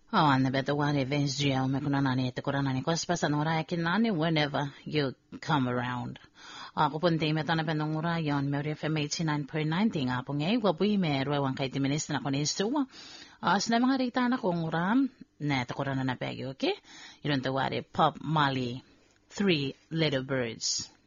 Oh, and the better one events jail me kuna nani te kura nani kos pasa nora nani whenever you come around. Ako punti me tana pendong ura yon me FM 89.9 tinga po ngay wabuy me ruwan kay timinis na kunis suwa. Sina mga rita na kong uram na te kura na napegi, okay? Yun te wari Pop Molly 3 Little Birds.